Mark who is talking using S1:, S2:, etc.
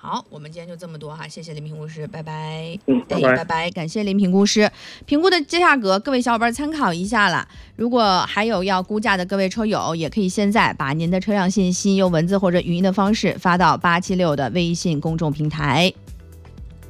S1: 好，我们今天就这么多哈，谢谢林评估师，拜拜。
S2: 拜拜。
S1: 拜拜，感谢林评估师。评估的价格，各位小伙伴参考一下啦。如果还有要估价的各位车友，也可以现在把您的车辆信息用文字或者语音的方式发到876的微信公众平台。